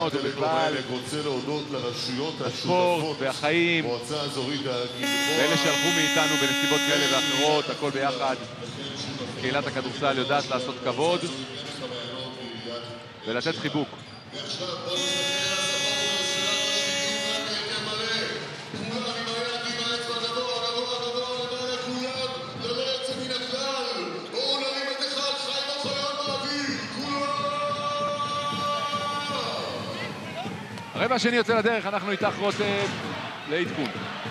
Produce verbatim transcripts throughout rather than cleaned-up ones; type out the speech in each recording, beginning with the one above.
בכלל, רוצה להודות לרשויות הספורט והחיים, מועצה אזורית ואלה שהלכו מאיתנו בנסיבות כאלה ואחרות, הכל ביחד. קהילת הכדורסל יודעת לעשות כבוד ולתת חיבוק. הרבע השני יוצא לדרך, אנחנו איתך רותם לעדכון.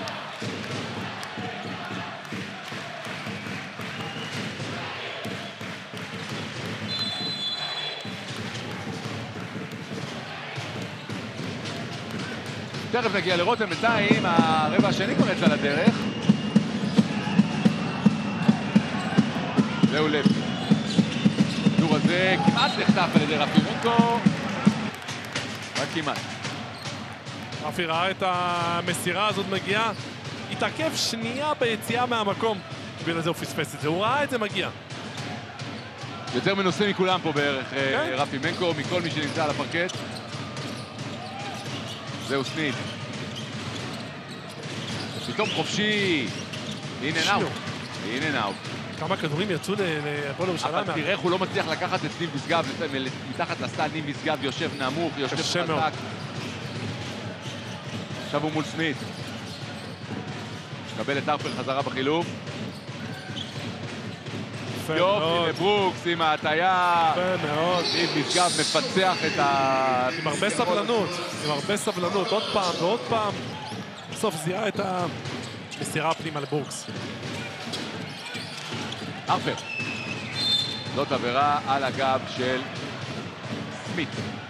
תכף נגיע לרותם, בינתיים הרבע השני כבר יצא לדרך. זהו לב. הכדור הזה כמעט נחטף על ידי רפי מנקו. רק כמעט. רפי ראה את המסירה הזאת מגיעה, התעכב שנייה ביציאה מהמקום, בגלל זה הוא פספס את זה, הוא ראה את זה מגיע. יותר מנוסה מכולם פה בערך, okay. רפי מנקו, מכל מי שנמצא על הפרקט. זהו סניד. פתאום חופשי. הנה נאו. הנה נאו. כמה כדורים יצאו להפועל ירושלים. אבל תראה איך הוא לא מצליח לקחת את ניב משגב, מתחת לסל ניב משגב יושב נמוך, יושב חזק. עכשיו הוא מול סמית. מקבל את הרפל חזרה בחילוף. יופי לברוקס עם ההטיה. יפה מאוד. ניב משגב מפצח את ה... עם הרבה סבלנות. עם הרבה סבלנות. עוד פעם ועוד פעם. בסוף זיהה את המסירה פנימה לברוקס. הרפל. זאת עבירה על הגב של סמית.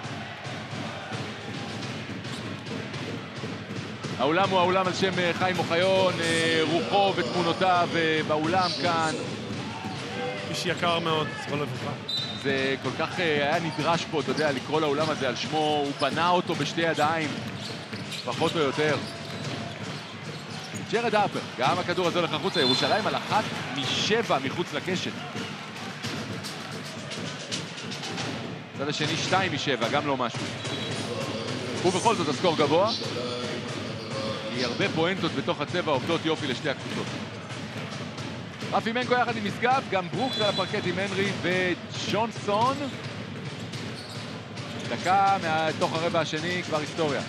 האולם הוא האולם על שם חיים אוחיון, רוחו ותמונותיו באולם כאן. איש יקר מאוד, זכרו לברכה. זה כל כך היה נדרש פה, אתה יודע, לקרוא לאולם הזה על שמו, הוא בנה אותו בשתי ידיים, פחות או יותר. ג'רד הרפל, גם הכדור הזה הולך החוצה, ירושלים על אחת משבע מחוץ לקשת. צד השני שתיים משבע, גם לא משהו. ובכל זאת הסקור גבוה. כי הרבה פואנטות בתוך הצבע עובדות יופי לשתי הקבוצות. רפי מנקו יחד עם משגב, גם ברוקס על הפרקט עם הנרי וג'ונסון. דקה מתוך הרבע השני, כבר היסטוריה.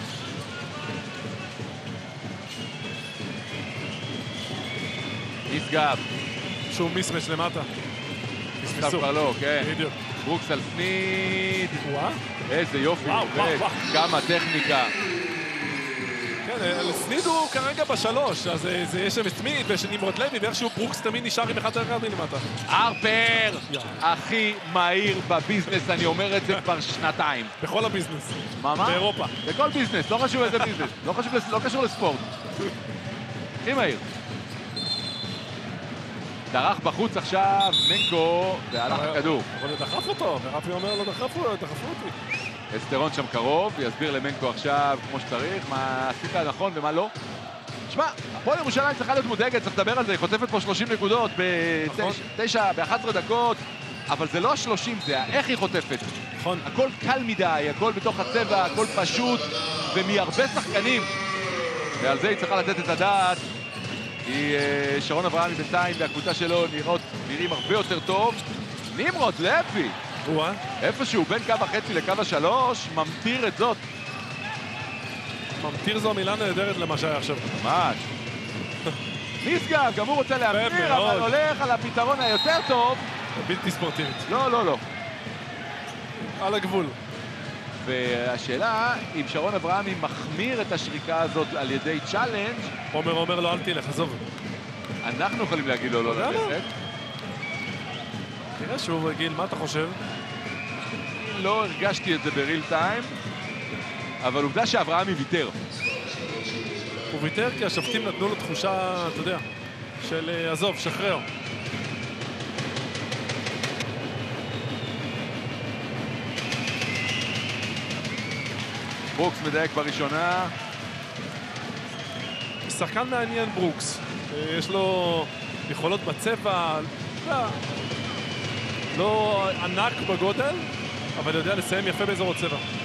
משגב. שוב מיסמש למטה. משגב כבר לא, כן. בדיוק. ברוקס על סניד. וואו. איזה יופי. וואו, וואו, וואו. כמה טכניקה. כן, סניד הוא כרגע בשלוש, אז זה יש שם את סמית ויש נמרוד לוי, ואיכשהו ברוקס תמיד נשאר עם אחד אחד מלמטה. הרפר, הכי מהיר בביזנס, אני אומר את זה כבר שנתיים. בכל הביזנס. מה, מה? באירופה. בכל ביזנס, לא חשוב איזה ביזנס. לא חשוב, לא קשור לספורט. הכי מהיר. דרך בחוץ עכשיו, מנקו, והלך הכדור. אבל דחף אותו, ורפי אומר לו, דחפו אותי. אסטרון שם קרוב, יסביר למנקו עכשיו כמו שצריך, מה עשית נכון ומה לא. תשמע, הפועל ירושלים צריכה להיות מודאגת, צריך לדבר על זה, היא חוטפת פה שלושים נקודות בתשע, ב-אחת עשרה דקות, אבל זה לא ה-שלושים, זה איך היא חוטפת. נכון. הכל קל מדי, הכל בתוך הצבע, הכל פשוט, ומהרבה שחקנים. ועל זה היא צריכה לתת את הדעת. היא שרון אברהמי בינתיים והקבוצה שלו נראות, נראים הרבה יותר טוב. נמרוד לוי. וואה. איפשהו בין קו החצי לקו השלוש, ממטיר את זאת. ממטיר זו מילה נהדרת למה שהיה עכשיו. ממש. משגב, גם הוא רוצה להמטיר, אבל הולך על הפתרון היותר טוב. בלתי ספורטיבית. לא, לא, לא. על הגבול. והשאלה, אם שרון אברהמי מחמיר את השריקה הזאת על ידי צ'אלנג'. עומר אומר לו, אל תלך, עזוב. אנחנו יכולים להגיד לו לא ללכת. תראה שהוא רגיל, מה אתה חושב? לא הרגשתי את זה בריל טיים, אבל עובדה שאברהמי ויתר. הוא ויתר כי השופטים נתנו לו תחושה, אתה יודע, של עזוב, שחרר. ברוקס מדייק בראשונה. שחקן מעניין ברוקס. יש לו יכולות בצבע, לא ענק בגודל, אבל יודע לסיים יפה באזור הצבע.